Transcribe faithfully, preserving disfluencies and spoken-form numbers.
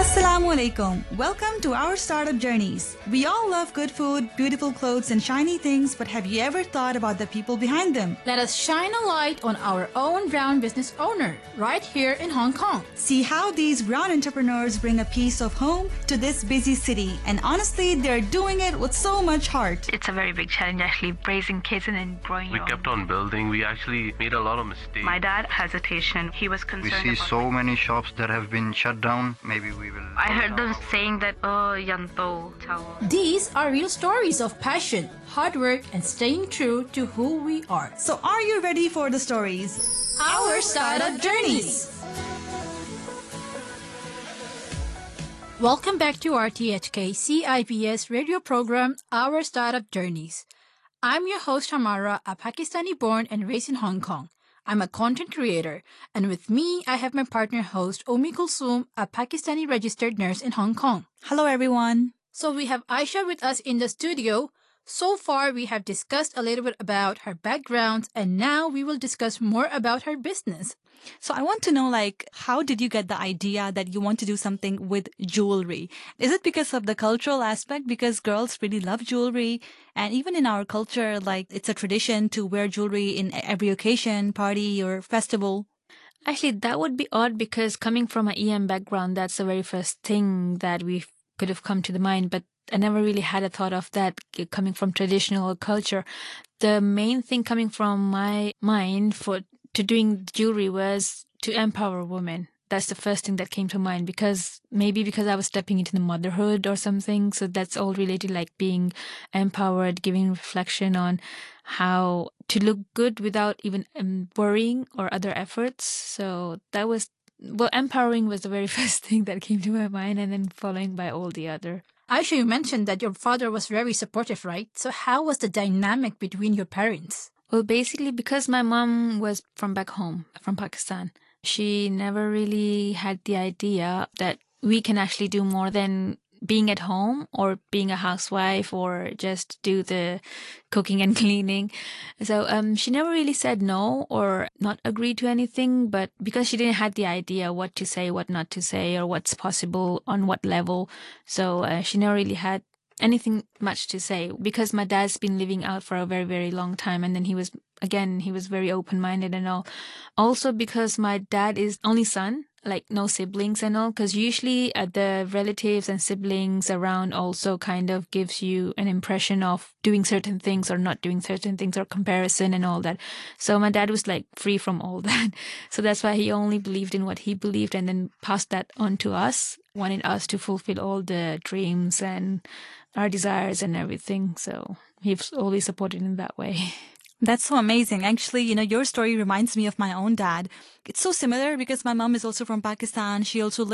Assalamu alaikum. Welcome to our startup journeys. We all love good food, beautiful clothes, and shiny things, but have you ever thought about the people behind them? Let us shine a light on our own brown business owner right here in Hong Kong. See how these brown entrepreneurs bring a piece of home to this busy city. And honestly, they're doing it with so much heart. It's a very big challenge actually, raising kids and then growing We your kept own. on building. We actually made a lot of mistakes. My dad hesitation. He was We concerned see about so many shops that have been shut down. Maybe we will. I heard them saying that, oh, yanto, chao. These are real stories of passion, hard work, and staying true to who we are. So are you ready for the stories? Our startup journeys. Welcome back to R T H K C I B S radio program, Our Startup Journeys. I'm your host, Hamara, a Pakistani-born and raised in Hong Kong. I'm a content creator, and with me, I have my partner host, Umi Kulsum, a Pakistani registered nurse in Hong Kong. Hello, everyone. So we have Aisha with us in the studio. So far, we have discussed a little bit about her background, and now we will discuss more about her business. So I want to know, like, how did you get the idea that you want to do something with jewelry? Is it because of the cultural aspect? Because girls really love jewelry. And even in our culture, like, it's a tradition to wear jewelry in every occasion, party or festival. Actually, that would be odd because coming from an E M background, that's the very first thing that we could have come to the mind. But I never really had a thought of that coming from traditional culture. The main thing coming from my mind for to doing jewelry was to empower women. That's the first thing that came to mind because maybe because I was stepping into the motherhood or something. So that's all related, like being empowered, giving reflection on how to look good without even um, worrying or other efforts. So that was, well, empowering was the very first thing that came to my mind, and then following by all the other. Aisha, you mentioned that your father was very supportive, right? So how was the dynamic between your parents? Well, basically, because my mom was from back home, from Pakistan, she never really had the idea that we can actually do more than being at home or being a housewife or just do the cooking and cleaning. So um, she never really said no or not agree to anything, but because she didn't have the idea what to say, what not to say, or what's possible on what level. So uh, she never really had anything much to say because my dad's been living out for a very, very long time. And then he was, again, he was very open-minded and all. Also because my dad is only son, like no siblings and all, because usually uh, the relatives and siblings around also kind of gives you an impression of doing certain things or not doing certain things or comparison and all that. So my dad was like free from all that. So that's why he only believed in what he believed and then passed that on to us, wanted us to fulfill all the dreams and our desires and everything. So he's always supported in that way. That's so amazing. Actually, you know, your story reminds me of my own dad. It's so similar because my mom is also from Pakistan. She also